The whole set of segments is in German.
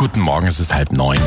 Guten Morgen, es ist 8:30.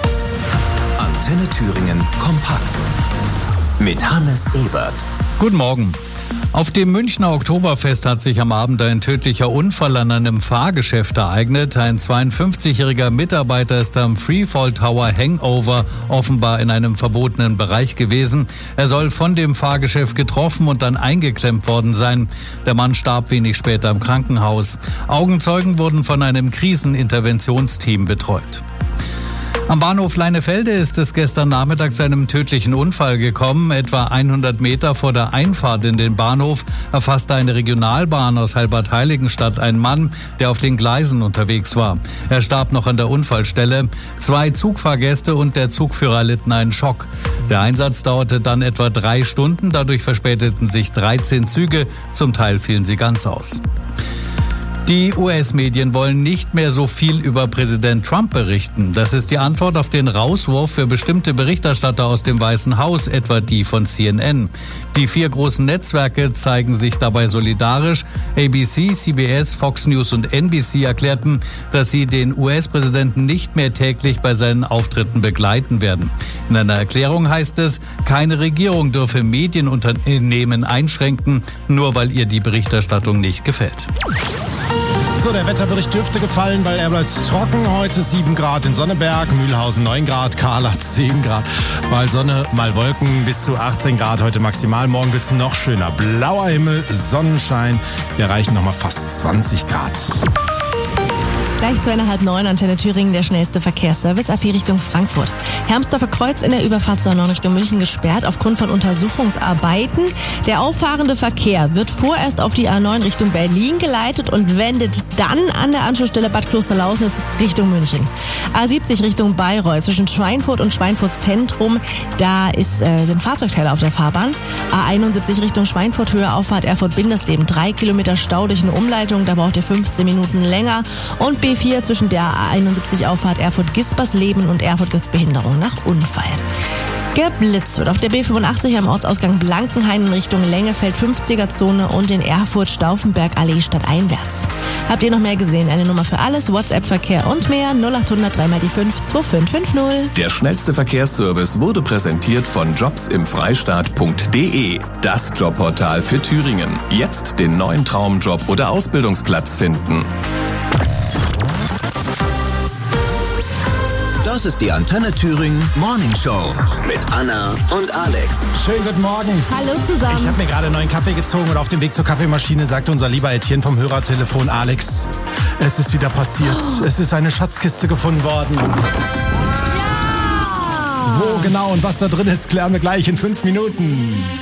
Antenne Thüringen kompakt mit Hannes Ebert. Guten Morgen. Auf dem Münchner Oktoberfest hat sich am Abend ein tödlicher Unfall an einem Fahrgeschäft ereignet. Ein 52-jähriger Mitarbeiter ist am Freefall Tower Hangover offenbar in einem verbotenen Bereich gewesen. Er soll von dem Fahrgeschäft getroffen und dann eingeklemmt worden sein. Der Mann starb wenig später im Krankenhaus. Augenzeugen wurden von einem Kriseninterventionsteam betreut. Am Bahnhof Leinefelde ist es gestern Nachmittag zu einem tödlichen Unfall gekommen. Etwa 100 Meter vor der Einfahrt in den Bahnhof erfasste eine Regionalbahn aus Halbert-Heiligenstadt einen Mann, der auf den Gleisen unterwegs war. Er starb noch an der Unfallstelle. 2 Zugfahrgäste und der Zugführer erlitten einen Schock. Der Einsatz dauerte dann etwa 3 Stunden. Dadurch verspäteten sich 13 Züge. Zum Teil fielen sie ganz aus. Die US-Medien wollen nicht mehr so viel über Präsident Trump berichten. Das ist die Antwort auf den Rauswurf für bestimmte Berichterstatter aus dem Weißen Haus, etwa die von CNN. Die 4 großen Netzwerke zeigen sich dabei solidarisch. ABC, CBS, Fox News und NBC erklärten, dass sie den US-Präsidenten nicht mehr täglich bei seinen Auftritten begleiten werden. In einer Erklärung heißt es, keine Regierung dürfe Medienunternehmen einschränken, nur weil ihr die Berichterstattung nicht gefällt. So, der Wetterbericht dürfte gefallen, weil er bleibt trocken. Heute 7 Grad in Sonneberg, Mühlhausen 9 Grad, Karlach 10 Grad. Mal Sonne, mal Wolken, bis zu 18 Grad heute maximal. Morgen wird's noch schöner. Blauer Himmel, Sonnenschein. Wir erreichen nochmal fast 20 Grad. Gleich zu 8:30, Antenne Thüringen, der schnellste Verkehrsservice, A4 Richtung Frankfurt. Hermsdorfer Kreuz in der Überfahrt zur A9 Richtung München gesperrt aufgrund von Untersuchungsarbeiten. Der auffahrende Verkehr wird vorerst auf die A9 Richtung Berlin geleitet und wendet dann an der Anschlussstelle Bad Klosterlausnitz Richtung München. A70 Richtung Bayreuth zwischen Schweinfurt und Schweinfurt Zentrum, da sind Fahrzeugteile auf der Fahrbahn. A71 Richtung Schweinfurt, Höhe Auffahrt Erfurt-Bindersleben, 3 Kilometer Stau durch eine Umleitung, da braucht ihr 15 Minuten länger. Und B4 zwischen der A71 Auffahrt Erfurt-Gispersleben und Erfurt-Behinderung nach Unfall. Geblitzt wird auf der B85 am Ortsausgang Blankenhain in Richtung Lengefeld 50er-Zone und in Erfurt-Stauffenberg-Allee stadteinwärts. Habt ihr noch mehr gesehen? Eine Nummer für alles, WhatsApp-Verkehr und mehr 0800 3 mal die 5 2550. Der schnellste Verkehrsservice wurde präsentiert von jobsimfreistaat.de. Das Jobportal für Thüringen. Jetzt den neuen Traumjob oder Ausbildungsplatz finden. Das ist die Antenne Thüringen Morning Show mit Anna und Alex. Schönen guten Morgen. Hallo zusammen. Ich habe mir gerade einen neuen Kaffee gezogen und auf dem Weg zur Kaffeemaschine sagte unser lieber Etienne vom Hörertelefon, Alex, es ist wieder passiert. Es ist eine Schatzkiste gefunden worden. Ja! Wo genau und was da drin ist, klären wir gleich in 5 Minuten.